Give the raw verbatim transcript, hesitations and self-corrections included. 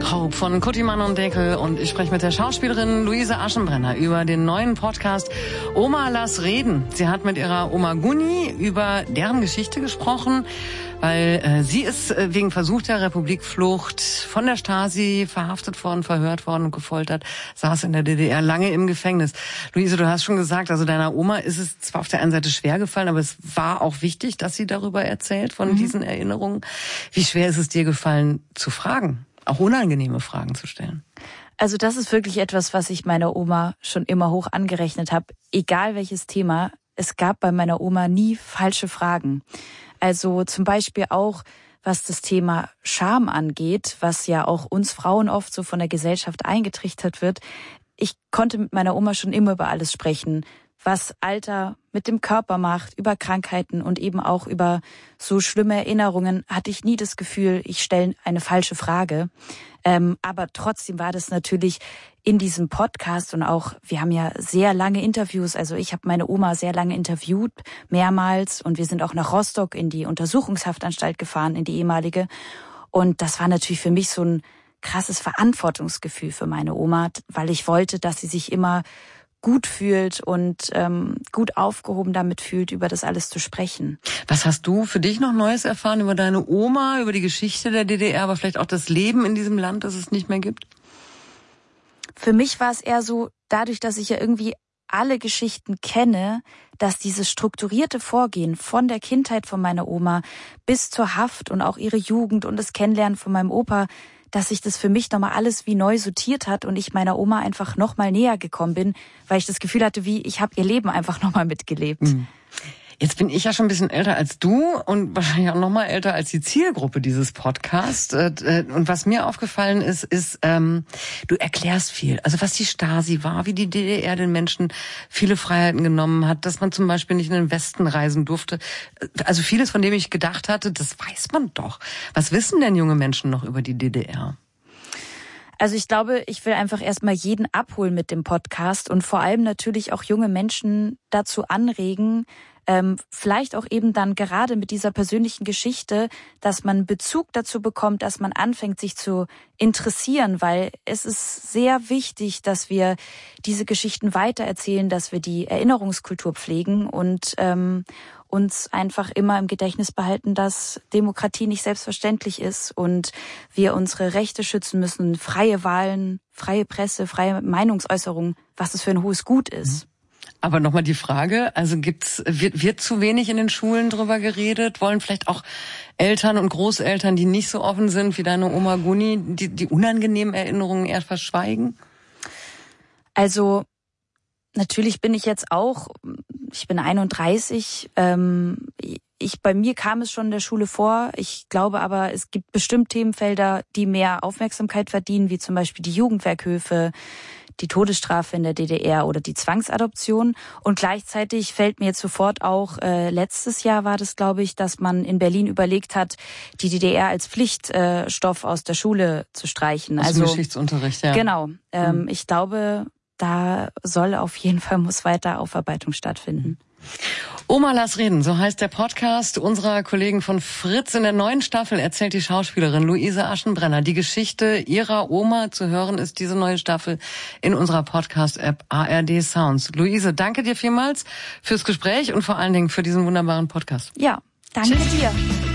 Hope von Kuttimann und Deckel und ich spreche mit der Schauspielerin Luise Aschenbrenner über den neuen Podcast Oma lass reden. Sie hat mit ihrer Oma Gunni über deren Geschichte gesprochen, weil äh, sie ist äh, wegen Versuch der Republikflucht von der Stasi verhaftet worden, verhört worden und gefoltert, saß in der D D R lange im Gefängnis. Luise, du hast schon gesagt, also deiner Oma ist es zwar auf der einen Seite schwer gefallen, aber es war auch wichtig, dass sie darüber erzählt, von mhm. diesen Erinnerungen. Wie schwer ist es dir gefallen, zu fragen? Auch unangenehme Fragen zu stellen? Also das ist wirklich etwas, was ich meiner Oma schon immer hoch angerechnet habe. Egal welches Thema, es gab bei meiner Oma nie falsche Fragen. Also zum Beispiel auch, was das Thema Scham angeht, was ja auch uns Frauen oft so von der Gesellschaft eingetrichtert wird. Ich konnte mit meiner Oma schon immer über alles sprechen, was Alter mit dem Körper macht, über Krankheiten und eben auch über so schlimme Erinnerungen, hatte ich nie das Gefühl, ich stelle eine falsche Frage. Ähm, aber trotzdem war das natürlich in diesem Podcast und auch, wir haben ja sehr lange Interviews, also ich habe meine Oma sehr lange interviewt, mehrmals, und wir sind auch nach Rostock in die Untersuchungshaftanstalt gefahren, in die ehemalige. Und das war natürlich für mich so ein krasses Verantwortungsgefühl für meine Oma, weil ich wollte, dass sie sich immer gut fühlt und ähm, gut aufgehoben damit fühlt, über das alles zu sprechen. Was hast du für dich noch Neues erfahren über deine Oma, über die Geschichte der D D R, aber vielleicht auch das Leben in diesem Land, das es nicht mehr gibt? Für mich war es eher so, dadurch, dass ich ja irgendwie alle Geschichten kenne, dass dieses strukturierte Vorgehen von der Kindheit von meiner Oma bis zur Haft und auch ihre Jugend und das Kennenlernen von meinem Opa, dass sich das für mich nochmal alles wie neu sortiert hat und ich meiner Oma einfach nochmal näher gekommen bin, weil ich das Gefühl hatte, wie ich habe ihr Leben einfach nochmal mitgelebt. Mhm. Jetzt bin ich ja schon ein bisschen älter als du und wahrscheinlich auch noch mal älter als die Zielgruppe dieses Podcasts. Und was mir aufgefallen ist, ist, ähm, du erklärst viel. Also was die Stasi war, wie die D D R den Menschen viele Freiheiten genommen hat, dass man zum Beispiel nicht in den Westen reisen durfte. Also vieles, von dem ich gedacht hatte, das weiß man doch. Was wissen denn junge Menschen noch über die D D R? Also ich glaube, ich will einfach erstmal jeden abholen mit dem Podcast und vor allem natürlich auch junge Menschen dazu anregen, Ähm, vielleicht auch eben dann gerade mit dieser persönlichen Geschichte, dass man Bezug dazu bekommt, dass man anfängt, sich zu interessieren, weil es ist sehr wichtig, dass wir diese Geschichten weitererzählen, dass wir die Erinnerungskultur pflegen und ähm, uns einfach immer im Gedächtnis behalten, dass Demokratie nicht selbstverständlich ist und wir unsere Rechte schützen müssen, freie Wahlen, freie Presse, freie Meinungsäußerung, was es für ein hohes Gut ist. Mhm. Aber nochmal die Frage, also gibt's, wird, wird zu wenig in den Schulen drüber geredet? Wollen vielleicht auch Eltern und Großeltern, die nicht so offen sind wie deine Oma Gunni, die, die unangenehmen Erinnerungen eher verschweigen? Also, natürlich bin ich jetzt auch, ich bin einunddreißig, ähm, ich, bei mir kam es schon in der Schule vor. Ich glaube aber, es gibt bestimmt Themenfelder, die mehr Aufmerksamkeit verdienen, wie zum Beispiel die Jugendwerkhöfe, die Todesstrafe in der D D R oder die Zwangsadoption. Und gleichzeitig fällt mir jetzt sofort auch, äh, letztes Jahr war das, glaube ich, dass man in Berlin überlegt hat, die D D R als Pflichtstoff äh, aus der Schule zu streichen. Aus also dem Geschichtsunterricht, ja. Genau. Ähm, mhm. Ich glaube, da soll auf jeden Fall, muss weiter Aufarbeitung stattfinden. Oma lass reden, so heißt der Podcast unserer Kollegen von Fritz. In der neuen Staffel erzählt die Schauspielerin Luise Aschenbrenner die Geschichte ihrer Oma. Zu hören ist diese neue Staffel in unserer Podcast-App A R D Sounds. Luise, danke dir vielmals fürs Gespräch und vor allen Dingen für diesen wunderbaren Podcast. Ja, danke Tschüss. dir.